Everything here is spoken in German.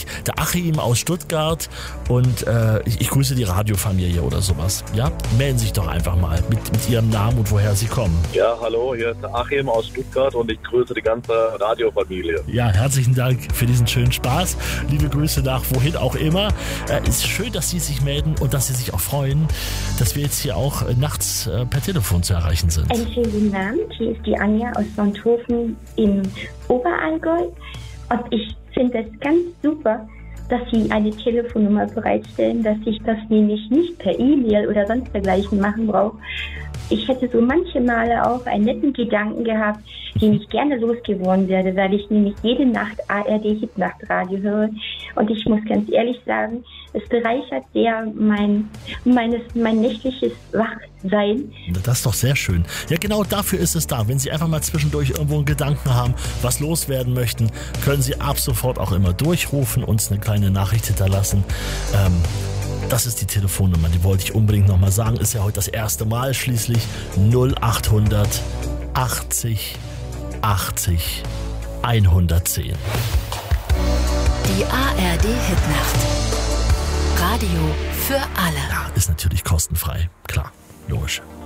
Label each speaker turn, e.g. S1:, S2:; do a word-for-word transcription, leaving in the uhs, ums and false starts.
S1: richtig. Der Achim aus Stuttgart und äh, ich, ich grüße die Radiofamilie oder sowas. Ja, melden Sie sich doch einfach mal mit, mit Ihrem Namen und woher Sie kommen.
S2: Ja, hallo, hier ist der Achim aus Stuttgart und ich grüße die ganze Radiofamilie.
S1: Ja, herzlichen Dank für diesen schönen Spaß. Liebe Grüße nach wohin auch immer. Es äh, ist schön, dass Sie sich melden und dass Sie sich auch freuen, dass wir jetzt hier auch äh, nachts äh, per Telefon zu erreichen sind.
S3: Einen schönen guten Abend. Hier ist die Anja aus Sonthofen im Oberallgäu. Und ich finde es ganz super, dass Sie eine Telefonnummer bereitstellen, dass ich das nämlich nicht per E-Mail oder sonst dergleichen machen brauche. Ich hätte so manche Male auch einen netten Gedanken gehabt, den ich gerne losgeworden werde, weil ich nämlich jede Nacht A R D Hitnachtradio höre. Und ich muss ganz ehrlich sagen, es bereichert sehr mein, meines, mein nächtliches Wachsein.
S1: Das ist doch sehr schön. Ja, genau dafür ist es da. Wenn Sie einfach mal zwischendurch irgendwo einen Gedanken haben, was loswerden möchten, können Sie ab sofort auch immer durchrufen, uns eine kleine Nachricht hinterlassen. Ähm, Das ist die Telefonnummer, die wollte ich unbedingt nochmal sagen. Ist ja heute das erste Mal schließlich. null achthundert achtzig achtzig hundertzehn.
S4: Die A R D Hitnacht. Radio für alle.
S1: Ja, ist natürlich kostenfrei. Klar, logisch.